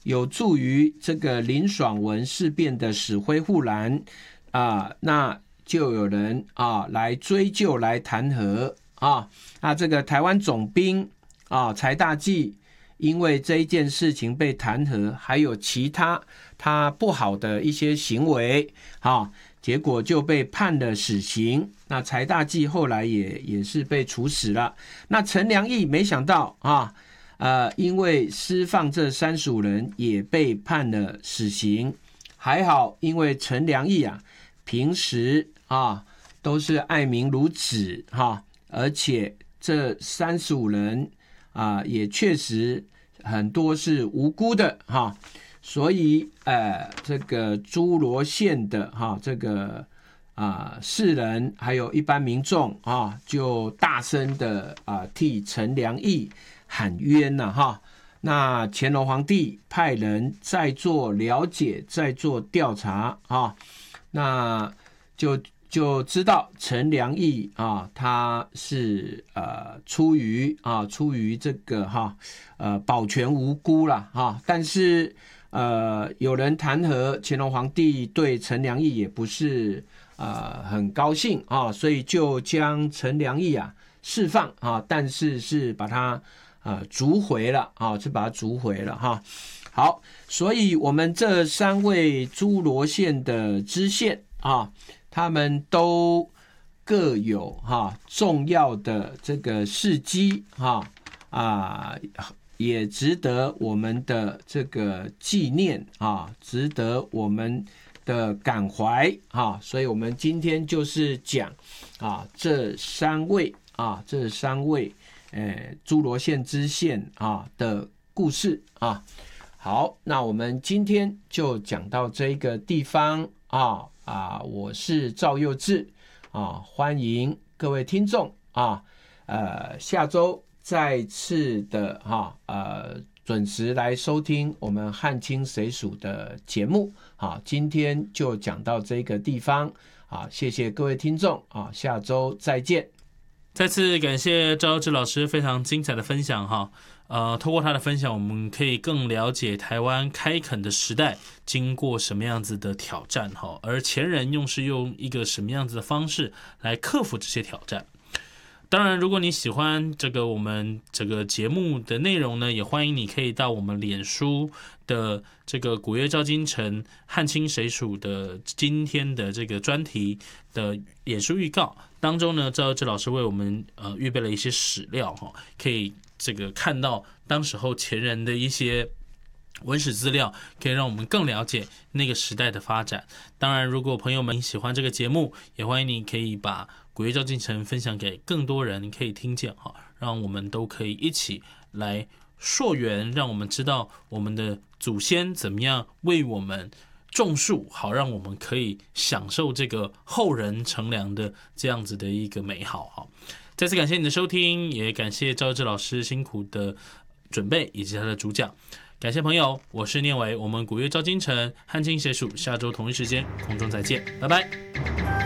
有助于这个林爽文事变的死灰复燃那就有人来追究来弹劾那这个台湾总兵柴大纪因为这一件事情被弹劾，还有其他他不好的一些行为结果就被判了死刑。那柴大纪后来也是被处死了。那陈良义没想到因为释放这35人也被判了死刑。还好，因为陈良义平时都是爱民如子而且这35人也确实很多是无辜的所以这个诸罗县的这个世人还有一般民众就大声的替陈良义喊冤那乾隆皇帝派人再做了解，再做调查那就知道陈良义他是出于这个保全无辜啦但是有人弹劾乾隆皇帝，对陈良义也不是很高兴所以就将陈良义释放但是把他逐回了是把他逐回了好，所以我们这3位诸罗县的知县他们都各有重要的这个事迹也值得我们的这个纪念值得我们的感怀所以我们今天就是讲这3位诸罗县知县的故事好，那我们今天就讲到这个地方我是赵佑志欢迎各位听众下周再次的准时来收听我们汉清水属的节目今天就讲到这个地方谢谢各位听众下周再见。 再次感谢赵佑志老师非常精彩的分享透过他的分享，我们可以更了解台湾开垦的时代经过什么样子的挑战而前人是用一个什么样子的方式来克服这些挑战。当然，如果你喜欢我们这个节目的内容呢，也欢迎你可以到我们脸书的这个古月照金城汉清水属的今天的这个专题的脸书预告当中呢，赵佑志老师为我们预备了一些史料可以看到当时候前人的一些文史资料，可以让我们更了解那个时代的发展。当然，如果朋友们喜欢这个节目，也欢迎你可以把古月照进程分享给更多人可以听见让我们都可以一起来溯源，让我们知道我们的祖先怎么样为我们种树，好让我们可以享受这个后人乘凉的这样子的一个美好再次感谢你的收听，也感谢赵佑志老师辛苦的准备以及他的主讲。感谢朋友，我是念伟，我们古月照金城汉清水属下周同一时间空中再见，拜拜。